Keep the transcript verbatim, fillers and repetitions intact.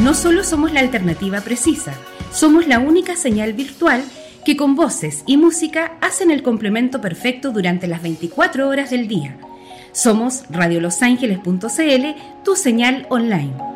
No solo somos la alternativa precisa, somos la única señal virtual que con voces y música hacen el complemento perfecto durante las veinticuatro horas del día. Somos radio los ángeles punto c l, tu señal online.